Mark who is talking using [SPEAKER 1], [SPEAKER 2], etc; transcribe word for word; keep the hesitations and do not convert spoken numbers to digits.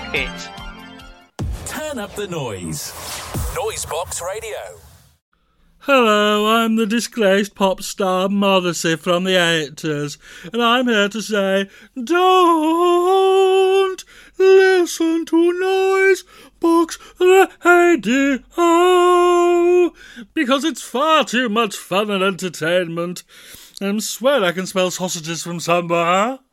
[SPEAKER 1] hit.
[SPEAKER 2] Turn up the noise. Noisebox Radio.
[SPEAKER 3] Hello, I'm the disgraced pop star Morrissey from the eighties, and I'm here to say, don't listen to Noisebox Radio, because it's far too much fun and entertainment. I swear I can smell sausages from somewhere.